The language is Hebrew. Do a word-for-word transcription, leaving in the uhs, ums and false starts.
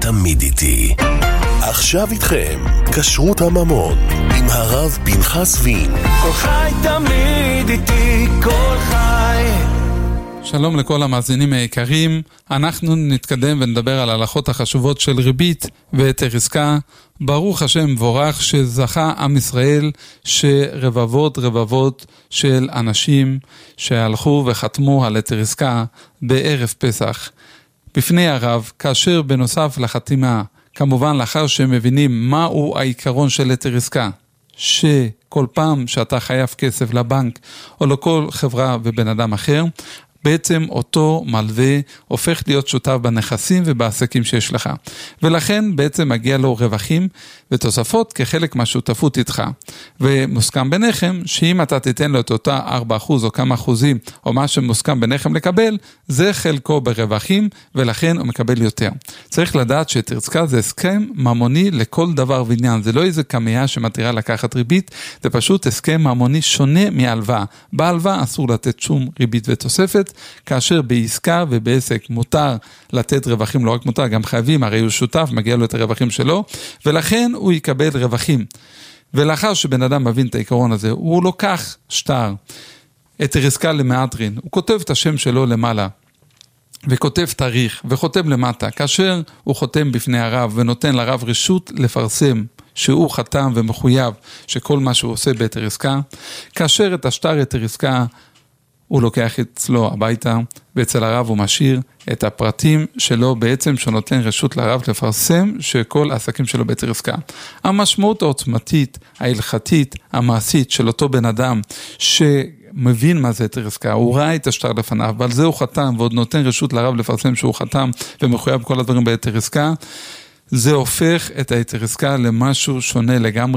תמיד איתי. עכשיו איתכם, כשרות הממון, עם הרב פנחס וין. כל חי תמיד איתי, כל חי. שלום לכל המאזינים היקרים, אנחנו נתקדם ונדבר על ההלכות החשובות של ריבית והיתר עסקה. ברוך השם מבורך שזכה עם ישראל שרבבות רבבות של אנשים שהלכו וחתמו על היתר עסקה בערב פסח בפני הרב, כאשר בנוסף לחתימה, כמובן לאחר שמבינים מהו העיקרון של היתר עסקה, שכל פעם שאתה חייב כסף לבנק או לכל חברה ובן אדם אחר, בעצם אותו מלווה הופך להיות שותף בנכסים ובעסקים שיש לך. ולכן בעצם מגיע לו רווחים ותוספות כחלק מהשותפות איתך. ומוסכם ביניכם שאם אתה תיתן לו את אותה ארבעה אחוז או כמה אחוזים או מה שמוסכם ביניכם לקבל, זה חלקו ברווחים ולכן הוא מקבל יותר. צריך לדעת שהיתר עסקה זה הסכם ממוני לכל דבר ועניין. זה לא איזה קמיה שמתירה לקחת ריבית, זה פשוט הסכם ממוני שונה מהלוואה. בהלוואה אסור לתת שום ריבית ותוספת, כאשר בעסקה ובעסק מותר לתת רווחים, לא רק מותר, גם חייבים, הרי הוא שותף, מגיע לו את הרווחים שלו, ולכן הוא יקבל רווחים. ולאחר שבן אדם מבין את העיקרון הזה, הוא לוקח שטר, היתר עסקה למהדרין, הוא כותב את השם שלו למעלה, וכותב תאריך, וחותם למטה, כאשר הוא חותם בפני הרב, ונותן לרב רשות לפרסם, שהוא חתם ומחויב, שכל מה שהוא עושה בהיתר עסקה, כאשר את השטר היתר עסקה, הוא לוקח אצלו הביתה, ואצל הרב הוא משאיר את הפרטים שלו בעצם, שנותן רשות לרב לפרסם שכל העסקים שלו בהיתר עסקה. המשמעות העוצמתית, ההלכתית, המעשית של אותו בן אדם שמבין מה זה היתר עסקה, הוא ראה את השטר לפניו, ועל זה הוא חתם, ועוד נותן רשות לרב לפרסם שהוא חתם ומחויב כל הדברים בהיתר עסקה, זה הופך את ההיתר עסקה למשהו שונה לגמרי,